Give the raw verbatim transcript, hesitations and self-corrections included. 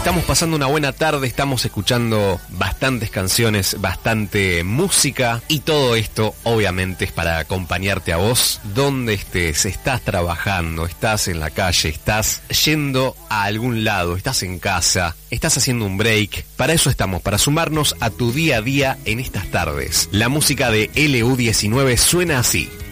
Estamos pasando una buena tarde, estamos escuchando bastantes canciones, bastante música y todo esto obviamente es para acompañarte a vos donde estés, estás trabajando, estás en la calle, estás yendo a algún lado, estás en casa, estás haciendo un break. Para eso estamos, para sumarnos a tu día a día en estas tardes. La música de L U diecinueve suena así.